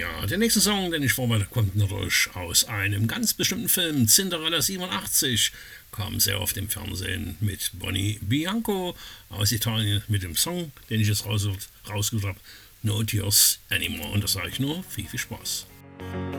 Ja, der nächste Song, den ich vorwähle, kommt natürlich aus einem ganz bestimmten Film, Cinderella 87. Kam sehr oft im Fernsehen mit Bonnie Bianco aus Italien mit dem Song, den ich jetzt rausgesucht habe, No Tears Anymore. Und das sage ich nur, viel Spaß.